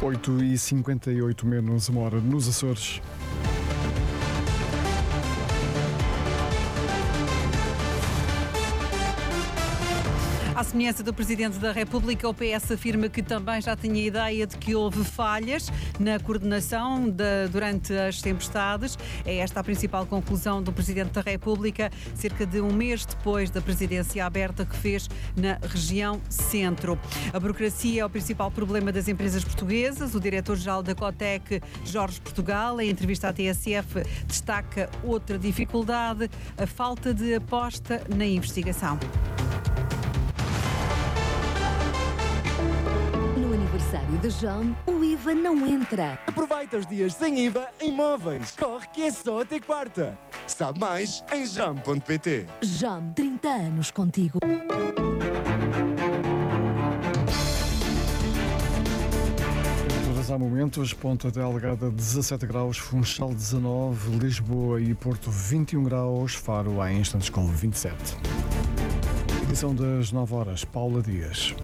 8h58 menos uma hora nos Açores. À semelhança do Presidente da República, o PS afirma que também já tinha ideia de que houve falhas na coordenação durante as tempestades. É esta a principal conclusão do Presidente da República, cerca de um mês depois da presidência aberta que fez na região centro. A burocracia é o principal problema das empresas portuguesas. O diretor-geral da Cotec, Jorge Portugal, em entrevista à TSF, destaca outra dificuldade: a falta de aposta na investigação. Aniversário de Jam, o IVA não entra. Aproveita os dias sem IVA em móveis. Corre que é só até quarta. Sabe mais em jam.pt. Jam, 30 anos contigo. Há momentos, Ponta Delgada 17 graus, Funchal 19, Lisboa e Porto 21 graus, Faro há instantes com 27. Edição das 9 horas, Paula Dias.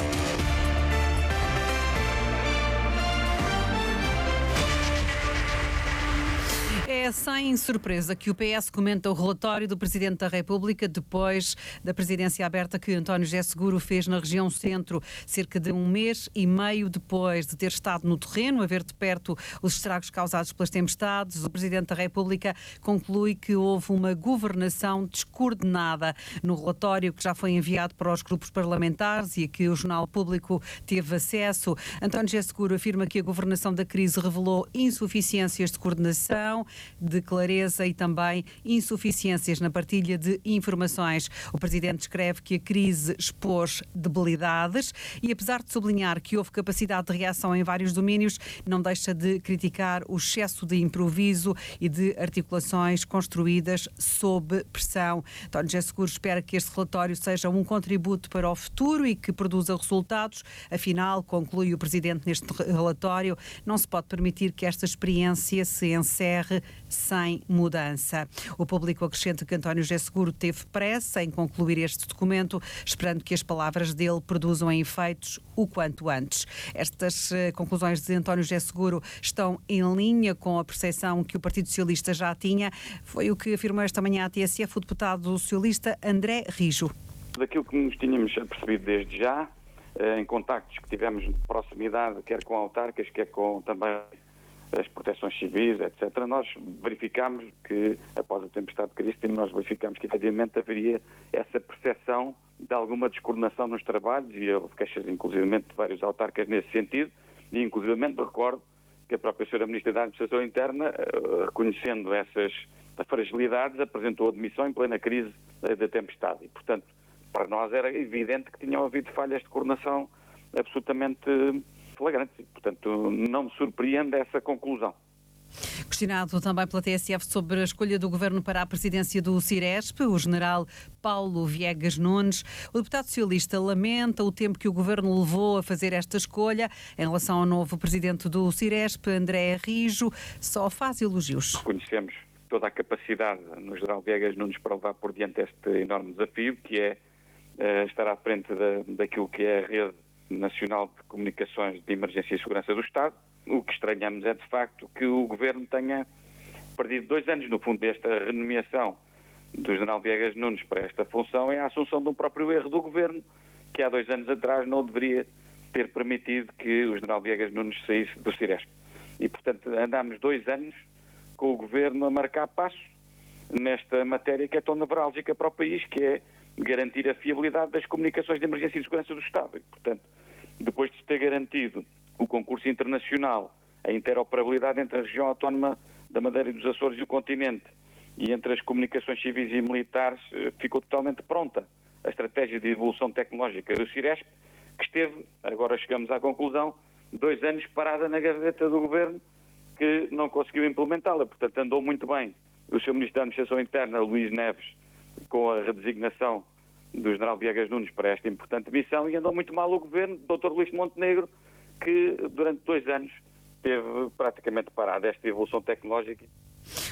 É sem surpresa que o PS comenta o relatório do Presidente da República depois da presidência aberta que António José Seguro fez na região centro, cerca de um mês e meio depois de ter estado no terreno, a ver de perto os estragos causados pelas tempestades. O Presidente da República conclui que houve uma governação descoordenada. No relatório que já foi enviado para os grupos parlamentares e a que o Jornal Público teve acesso, António José Seguro afirma que a governação da crise revelou insuficiências de coordenação, de clareza e também insuficiências na partilha de informações. O Presidente escreve que a crise expôs debilidades e, apesar de sublinhar que houve capacidade de reação em vários domínios, não deixa de criticar o excesso de improviso e de articulações construídas sob pressão. António José Seguro espera que este relatório seja um contributo para o futuro e que produza resultados. Afinal, conclui o Presidente neste relatório, não se pode permitir que esta experiência se encerre sem mudança. O Público acrescenta que António José Seguro teve pressa em concluir este documento, esperando que as palavras dele produzam efeitos o quanto antes. Estas conclusões de António José Seguro estão em linha com a percepção que o Partido Socialista já tinha. Foi o que afirmou esta manhã à TSF o deputado socialista André Rijo. Daquilo que nos tínhamos percebido desde já, em contactos que tivemos de proximidade, quer com autarcas, quer com também as proteções civis, etc., nós verificámos que, após a tempestade de Cristo, nós verificámos que efetivamente haveria essa percepção de alguma descoordenação nos trabalhos e houve queixas, inclusivamente, de vários autarcas nesse sentido, e inclusivamente recordo que a própria Sra. Ministra da Administração Interna, reconhecendo essas fragilidades, apresentou a demissão em plena crise da tempestade. E, portanto, para nós era evidente que tinham havido falhas de coordenação absolutamente flagrantes. Portanto, não me surpreende essa conclusão. Questionado também pela TSF sobre a escolha do Governo para a presidência do Ciresp, o general Paulo Viegas Nunes, o deputado socialista lamenta o tempo que o Governo levou a fazer esta escolha. Em relação ao novo presidente do Ciresp, André Rijo, só faz elogios. Reconhecemos toda a capacidade no general Viegas Nunes para levar por diante este enorme desafio, que é estar à frente daquilo que é a rede nacional de comunicações de emergência e segurança do Estado. O que estranhamos é, de facto, que o Governo tenha perdido 2 anos, no fundo, desta renomeação do general Viegas Nunes para esta função, é a assunção de um próprio erro do Governo, que há 2 anos atrás não deveria ter permitido que o general Viegas Nunes saísse do Ciresp. E, portanto, andámos 2 anos com o Governo a marcar passo nesta matéria que é tão nevrálgica para o país, que é garantir a fiabilidade das comunicações de emergência e segurança do Estado. E, portanto, depois de se ter garantido o concurso internacional, a interoperabilidade entre a região autónoma da Madeira e dos Açores e o continente, e entre as comunicações civis e militares, ficou totalmente pronta a estratégia de evolução tecnológica do Ciresp, que esteve, agora chegamos à conclusão, 2 anos parada na gaveta do Governo, que não conseguiu implementá-la. Portanto, andou muito bem o Sr. Ministro da Administração Interna, Luís Neves, com a redesignação do general Viegas Nunes para esta importante missão, e andou muito mal o Governo, Dr. Luís Montenegro, que durante 2 anos teve praticamente parada esta evolução tecnológica.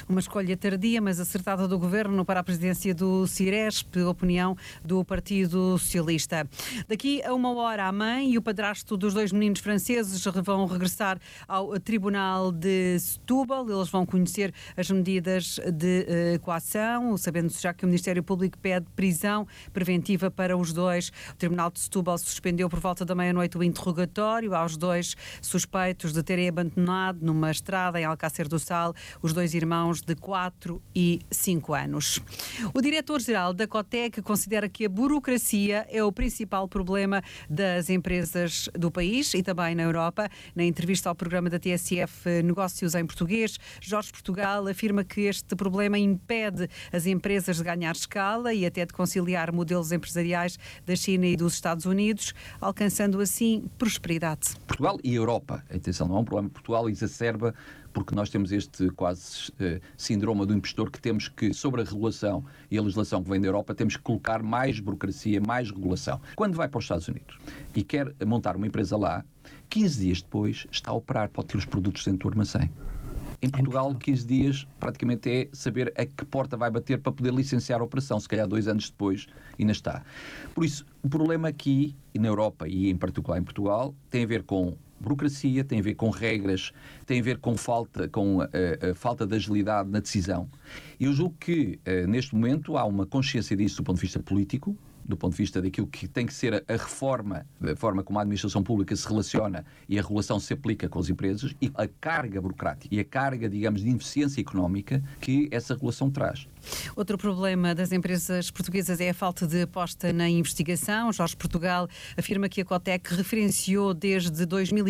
Uma escolha tardia, mas acertada do Governo para a presidência do Ciresp, opinião do Partido Socialista. Daqui a 1 hora, a mãe e o padrasto dos 2 meninos franceses vão regressar ao Tribunal de Setúbal. Eles vão conhecer as medidas de coação, sabendo-se já que o Ministério Público pede prisão preventiva para os dois. O Tribunal de Setúbal suspendeu por volta da meia-noite o interrogatório aos 2 suspeitos de terem abandonado numa estrada em Alcácer do Sal os 2 irmãos de 4 e 5 anos. O diretor-geral da Cotec considera que a burocracia é o principal problema das empresas do país e também na Europa. Na entrevista ao programa da TSF Negócios em Português, Jorge Portugal afirma que este problema impede as empresas de ganhar escala e até de conciliar modelos empresariais da China e dos Estados Unidos, alcançando assim prosperidade. Portugal e a Europa, atenção, não é um problema. Portugal exacerba porque nós temos este quase síndrome do impostor que temos que, sobre a regulação e a legislação que vem da Europa, temos que colocar mais burocracia, mais regulação. Quando vai para os Estados Unidos e quer montar uma empresa lá, 15 dias depois está a operar, pode ter os produtos dentro do armazém. Em Portugal, 15 dias praticamente é saber a que porta vai bater para poder licenciar a operação. Se calhar 2 anos depois ainda está. Por isso, o problema aqui, e na Europa e em particular em Portugal, tem a ver com burocracia, tem a ver com regras, tem a ver com a falta de agilidade na decisão. Eu julgo que, neste momento, há uma consciência disso do ponto de vista político, do ponto de vista daquilo que tem que ser a reforma, da forma como a administração pública se relaciona e a regulação se aplica com as empresas, e a carga burocrática e a carga, digamos, de ineficiência económica que essa regulação traz. Outro problema das empresas portuguesas é a falta de aposta na investigação. Jorge Portugal afirma que a Cotec referenciou desde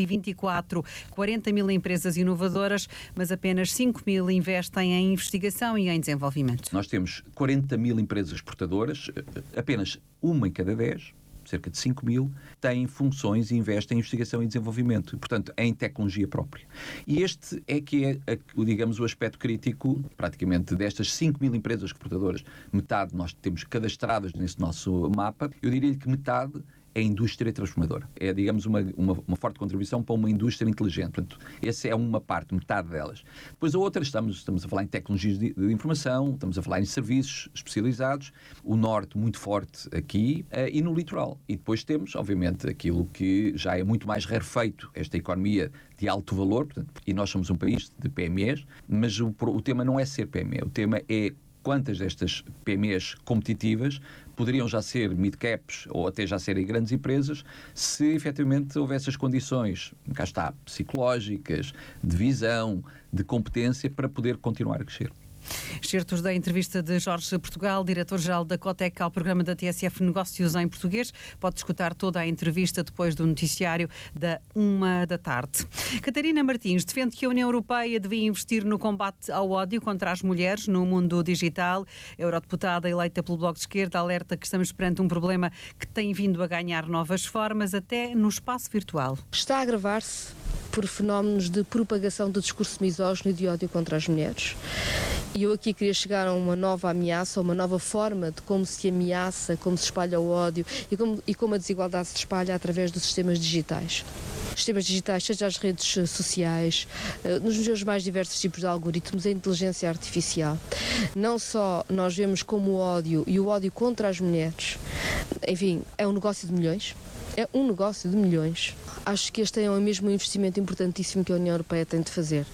2024 40 mil empresas inovadoras, mas apenas 5 mil investem em investigação e em desenvolvimento. Nós temos 40 mil empresas exportadoras, apenas uma em cada 10, cerca de 5 mil, têm funções e investem em investigação e desenvolvimento, portanto, em tecnologia própria. E este é que é, digamos, o aspecto crítico, praticamente, destas 5 mil empresas exportadoras. Metade nós temos cadastradas nesse nosso mapa. Eu diria-lhe que metade é a indústria transformadora. É, digamos, uma forte contribuição para uma indústria inteligente. Portanto, essa é uma parte, metade delas. Depois a outra, estamos a falar em tecnologias de informação, estamos a falar em serviços especializados, o norte muito forte aqui e no litoral. E depois temos, obviamente, aquilo que já é muito mais rarefeito, esta economia de alto valor, portanto, e nós somos um país de PMEs, mas o tema não é ser PME, o tema é quantas destas PMEs competitivas poderiam já ser mid-caps ou até já serem grandes empresas se efetivamente houvesse as condições, cá está, psicológicas, de visão, de competência para poder continuar a crescer. Excertos da entrevista de Jorge Portugal, diretor-geral da Cotec, ao programa da TSF Negócios em Português. Pode escutar toda a entrevista depois do noticiário da 1h. Catarina Martins defende que a União Europeia devia investir no combate ao ódio contra as mulheres no mundo digital. A eurodeputada eleita pelo Bloco de Esquerda alerta que estamos perante um problema que tem vindo a ganhar novas formas, até no espaço virtual. Está a agravar-se por fenómenos de propagação do discurso misógino e de ódio contra as mulheres. E eu aqui queria chegar a uma nova ameaça, uma nova forma de como se ameaça, como se espalha o ódio e como a desigualdade se espalha através dos sistemas digitais. Sistemas digitais, seja as redes sociais, nos seus mais diversos tipos de algoritmos, a inteligência artificial. Não só nós vemos como o ódio e o ódio contra as mulheres, enfim, é um negócio de milhões. É um negócio de milhões. Acho que este é mesmo um investimento importantíssimo que a União Europeia tem de fazer.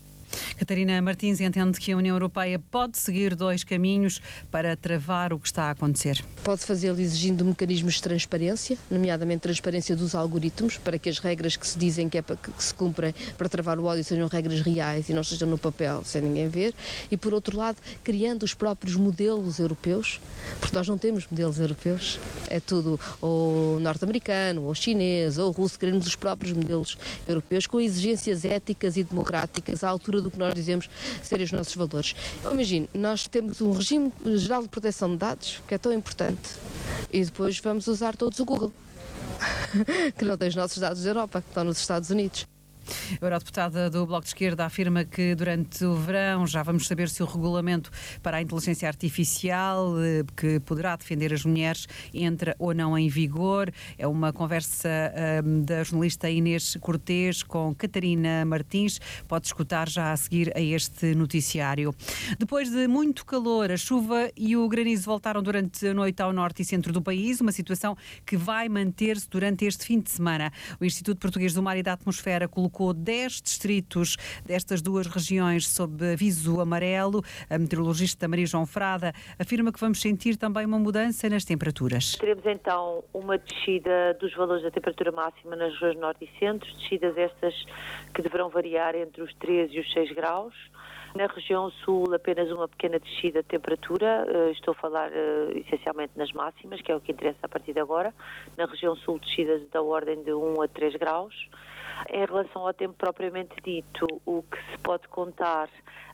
Catarina Martins entende que a União Europeia pode seguir 2 caminhos para travar o que está a acontecer. Pode fazê-lo exigindo mecanismos de transparência, nomeadamente transparência dos algoritmos, para que as regras que se dizem que se cumprem para travar o ódio sejam regras reais e não estejam no papel sem ninguém ver. E, por outro lado, criando os próprios modelos europeus, porque nós não temos modelos europeus. É tudo ou norte-americano, ou chinês, ou russo. Queremos os próprios modelos europeus com exigências éticas e democráticas à altura do que nós dizemos serem os nossos valores. Imagine, nós temos um regime geral de proteção de dados, que é tão importante, e depois vamos usar todos o Google, que não tem os nossos dados da Europa, que estão nos Estados Unidos. A eurodeputada do Bloco de Esquerda afirma que durante o verão já vamos saber se o regulamento para a inteligência artificial, que poderá defender as mulheres, entra ou não em vigor. É uma conversa da jornalista Inês Cortês com Catarina Martins. Pode escutar já a seguir a este noticiário. Depois de muito calor, a chuva e o granizo voltaram durante a noite ao norte e centro do país, uma situação que vai manter-se durante este fim de semana. O Instituto Português do Mar e da Atmosfera colocou 10 distritos destas duas regiões sob aviso amarelo. A meteorologista Maria João Frada afirma que vamos sentir também uma mudança nas temperaturas. Teremos então uma descida dos valores da temperatura máxima nas regiões norte e centro, descidas estas que deverão variar entre os 3 e os 6 graus. Na região sul, apenas uma pequena descida de temperatura, estou a falar essencialmente nas máximas, que é o que interessa a partir de agora. Na região sul, descidas da ordem de 1 a 3 graus. Em relação ao tempo propriamente dito, o que se pode contar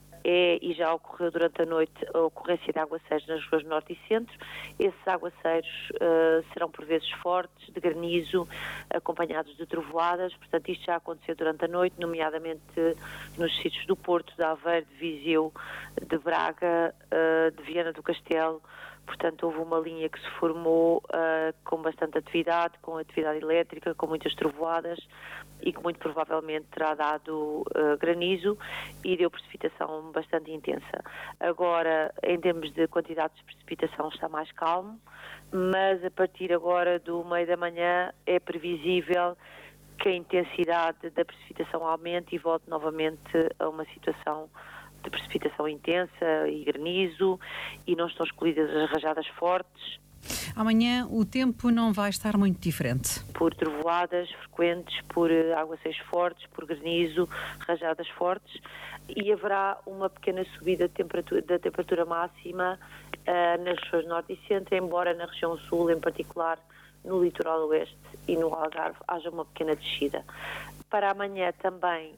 e já ocorreu durante a noite, a ocorrência de aguaceiros nas ruas norte e centro. Esses aguaceiros serão por vezes fortes, de granizo, acompanhados de trovoadas. Portanto, isto já aconteceu durante a noite, nomeadamente nos sítios do Porto, de Aveiro, de Viseu, de Braga, de Viana do Castelo. Portanto, houve uma linha que se formou com bastante atividade, com atividade elétrica, com muitas trovoadas e que muito provavelmente terá dado granizo e deu precipitação bastante intensa. Agora, em termos de quantidade de precipitação, está mais calmo, mas a partir agora do meio da manhã é previsível que a intensidade da precipitação aumente e volte novamente a uma situação de precipitação intensa e granizo, e não estão excluídas as rajadas fortes. Amanhã o tempo não vai estar muito diferente. Por trovoadas frequentes, por aguaceiros fortes, por granizo, rajadas fortes, e haverá uma pequena subida da temperatura máxima nas regiões norte e centro, embora na região sul, em particular no litoral oeste e no Algarve, haja uma pequena descida. Para amanhã também,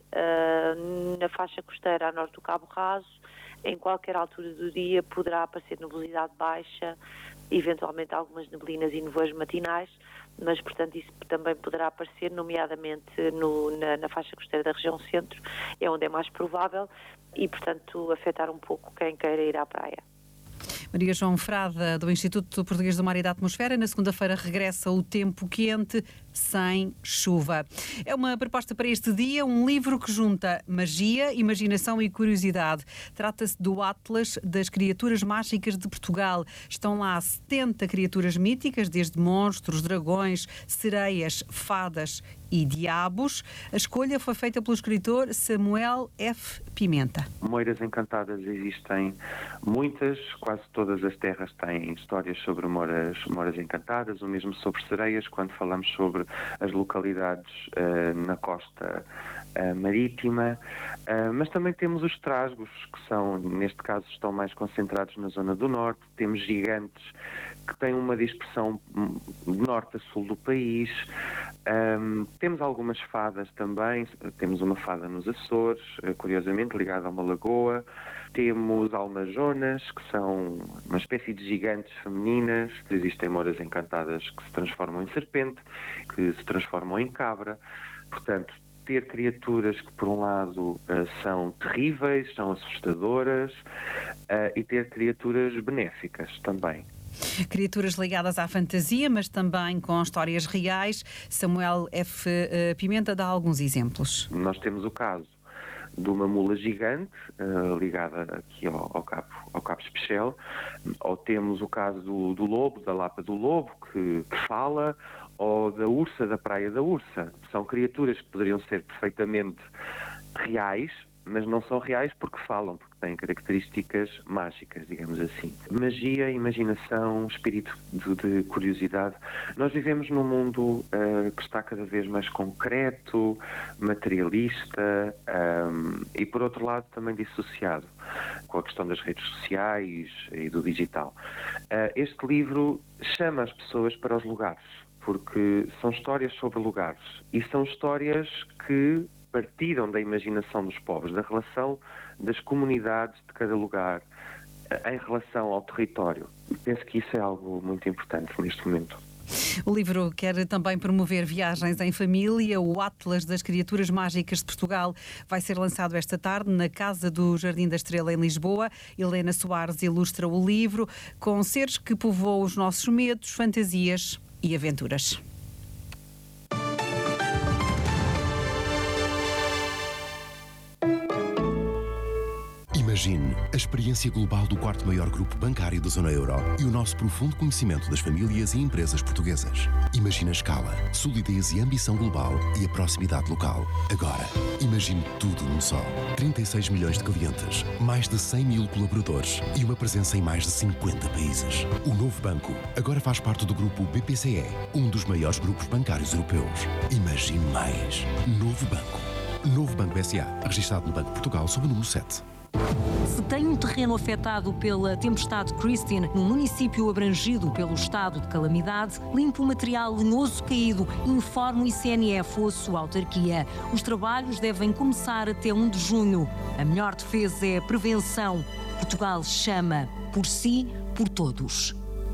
na faixa costeira a norte do Cabo Raso, em qualquer altura do dia poderá aparecer nebulosidade baixa, eventualmente algumas neblinas e nevoeiros matinais, mas, portanto, isso também poderá aparecer, nomeadamente na faixa costeira da região centro, é onde é mais provável, e, portanto, afetar um pouco quem queira ir à praia. Maria João Frada, do Instituto Português do Mar e da Atmosfera. Na segunda-feira regressa o tempo quente, sem chuva. É uma proposta para este dia, um livro que junta magia, imaginação e curiosidade. Trata-se do Atlas das Criaturas Mágicas de Portugal. Estão lá 70 criaturas míticas, desde monstros, dragões, sereias, fadas e diabos. A escolha foi feita pelo escritor Samuel F. Pimenta. Moiras encantadas existem muitas, quase todas as terras têm histórias sobre moras encantadas, ou mesmo sobre sereias, quando falamos sobre as localidades na costa marítima, mas também temos os trasgos, que são, neste caso, estão mais concentrados na zona do norte. Temos gigantes que têm uma dispersão de norte a sul do país. Temos algumas fadas também, temos uma fada nos Açores, curiosamente ligada a uma lagoa. Temos almajonas, que são uma espécie de gigantes femininas. Existem moras encantadas que se transformam em serpente, que se transformam em cabra. Portanto, ter criaturas que, por um lado, são terríveis, são assustadoras, e ter criaturas benéficas também. Criaturas ligadas à fantasia, mas também com histórias reais. Samuel F. Pimenta dá alguns exemplos. Nós temos o caso de uma mula gigante ligada aqui ao Cabo Especial, ou temos o caso do lobo, da lapa do lobo, que fala, ou da ursa, da praia da ursa. São criaturas que poderiam ser perfeitamente reais, mas não são reais porque falam, porque têm características mágicas, digamos assim. Magia, imaginação, espírito de curiosidade. Nós vivemos num mundo que está cada vez mais concreto, materialista, e por outro lado também dissociado com a questão das redes sociais e do digital. Este livro chama as pessoas para os lugares, porque são histórias sobre lugares, e são histórias que partiram da imaginação dos povos, da relação das comunidades de cada lugar em relação ao território. Penso que isso é algo muito importante neste momento. O livro quer também promover viagens em família. O Atlas das Criaturas Mágicas de Portugal vai ser lançado esta tarde na Casa do Jardim da Estrela, em Lisboa. Helena Soares ilustra o livro com seres que povoam os nossos medos, fantasias e aventuras. Imagine a experiência global do 4º maior grupo bancário da zona euro e o nosso profundo conhecimento das famílias e empresas portuguesas. Imagine a escala, solidez e ambição global e a proximidade local. Agora, imagine tudo num só. 36 milhões de clientes, mais de 100 mil colaboradores e uma presença em mais de 50 países. O novo banco agora faz parte do grupo BPCE, um dos maiores grupos bancários europeus. Imagine mais. Novo banco. Novo Banco S.A., registado no Banco de Portugal sob o número 7. Se tem um terreno afetado pela tempestade Christine, num município abrangido pelo estado de calamidade, limpe o material lenhoso caído, informe o ICNF ou a sua autarquia. Os trabalhos devem começar até 1 de junho. A melhor defesa é a prevenção. Portugal chama por si, por todos.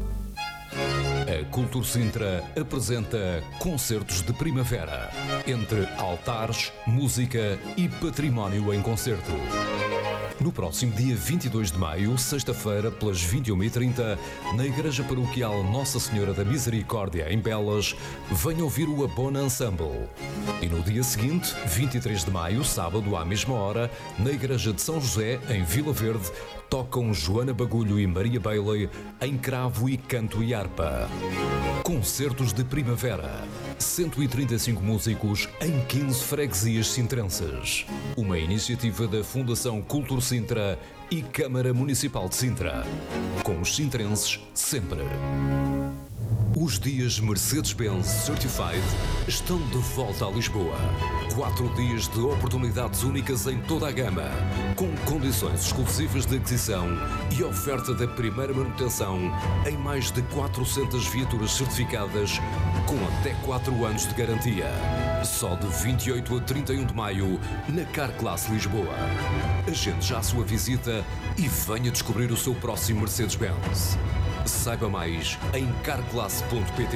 A Cultur Sintra apresenta Concertos de Primavera, entre altares, música e património em concerto. No próximo dia 22 de maio, sexta-feira, pelas 21h30, na Igreja Paroquial Nossa Senhora da Misericórdia, em Belas, venha ouvir o Abona Ensemble. E no dia seguinte, 23 de maio, sábado, à mesma hora, na Igreja de São José, em Vila Verde, tocam Joana Bagulho e Maria Bailey em cravo e canto e harpa. Concertos de Primavera. 135 músicos em 15 freguesias sintrenses. Uma iniciativa da Fundação Cultur Sintra e Câmara Municipal de Sintra. Com os sintrenses sempre. Os dias Mercedes-Benz Certified estão de volta a Lisboa. 4 dias de oportunidades únicas em toda a gama, com condições exclusivas de aquisição e oferta da primeira manutenção em mais de 400 viaturas certificadas com até 4 anos de garantia. Só de 28 a 31 de maio na Carclass Lisboa. Agende já a sua visita e venha descobrir o seu próximo Mercedes-Benz. Saiba mais em carclass.pt.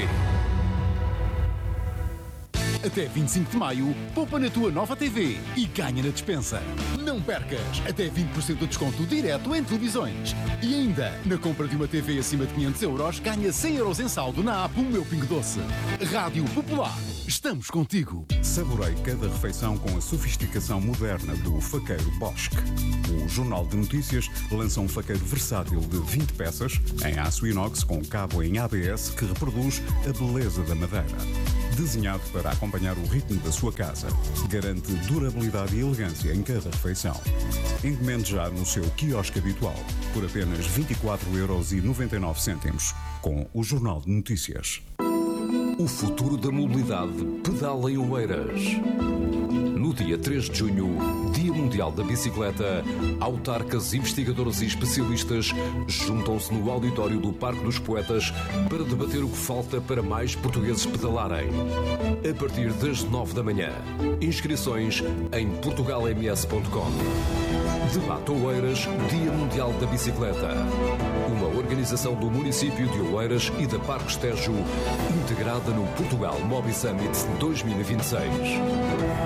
Até 25 de maio, poupa na tua nova TV e ganha na despensa. Não percas, até 20% de desconto direto em televisões. E ainda, na compra de uma TV acima de 500 euros, ganha 100 euros em saldo na app O Meu Pingo Doce. Rádio Popular, estamos contigo. Saborei cada refeição com a sofisticação moderna do faqueiro Bosch. O Jornal de Notícias lança um faqueiro versátil de 20 peças, em aço inox com cabo em ABS que reproduz a beleza da madeira. Desenhado para acompanhar o ritmo da sua casa, garante durabilidade e elegância em cada refeição. Encomende já no seu quiosque habitual, por apenas 24,99€, com o Jornal de Notícias. O futuro da mobilidade pedala em Oeiras. No dia 3 de junho, Dia Mundial da Bicicleta, autarcas, investigadores e especialistas juntam-se no auditório do Parque dos Poetas para debater o que falta para mais portugueses pedalarem. A partir das 9 da manhã. Inscrições em portugalms.com. Debate Oeiras, Dia Mundial da Bicicleta. Uma organização do município de Oeiras e da Parques Tejo, integrada no Portugal Mobi Summit 2026.